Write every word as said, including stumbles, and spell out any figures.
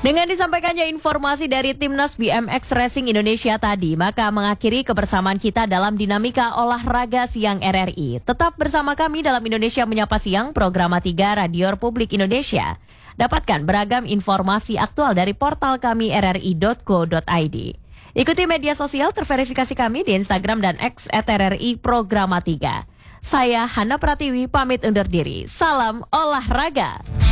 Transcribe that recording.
Dengan disampaikannya informasi dari Timnas B M X Racing Indonesia tadi, maka mengakhiri kebersamaan kita dalam Dinamika Olahraga Siang R R I. Tetap bersama kami dalam Indonesia Menyapa Siang, program tiga Radio Republik Indonesia. Dapatkan beragam informasi aktual dari portal kami r r i dot co dot i d. Ikuti media sosial terverifikasi kami di Instagram dan X at R R I Programa tiga. Saya Hana Pratiwi pamit undur diri. Salam olahraga.